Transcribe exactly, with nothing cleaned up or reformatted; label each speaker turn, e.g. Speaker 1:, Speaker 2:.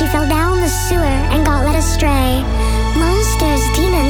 Speaker 1: fell down the sewer and got led astray. Monsters, demons,